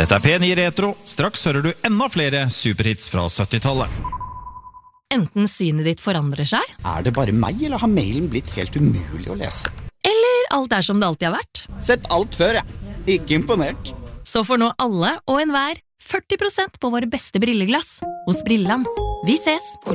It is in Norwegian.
Dette P9 Retro. Straks hører du enda flere superhits fra 70-tallet. Enten synet ditt forandrer seg, Det bare meg, eller har mailen blitt helt umulig å lese? eller alt som det alltid har vært. Sett alt før, Ikke imponert. Så får nå alle og enhver 40% på våre beste brilleglass hos Brilland. Vi ses!